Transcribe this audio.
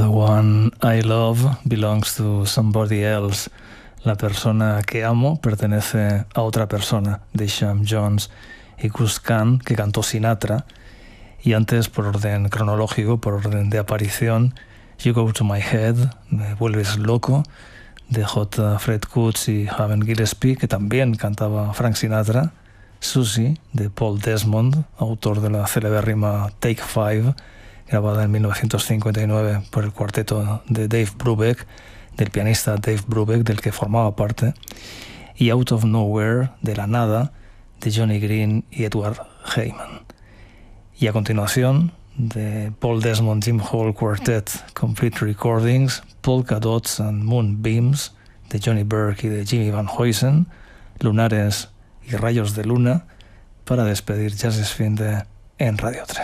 The one I love belongs to somebody else. La persona que amo pertenece a otra persona, de Sham Jones y Gus Kahn, que cantó Sinatra. Y antes, por orden cronológico, por orden de aparición, You Go to My Head, Me Vuelves Loco, de J. Fred Coots y Haven Gillespie, que también cantaba Frank Sinatra. Susie, de Paul Desmond, autor de la celebérrima Take Five, grabada en 1959 por el cuarteto de Dave Brubeck, del pianista Dave Brubeck, del que formaba parte. Y Out of Nowhere, de la nada, de Johnny Green y Edward Heyman. Y a continuación, de Paul Desmond Jim Hall Quartet Complete Recordings, Polka Dots and Moonbeams, de Johnny Burke y de Jimmy Van Heusen, Lunares y Rayos de Luna, para despedir Jazz es Fin de en Radio 3.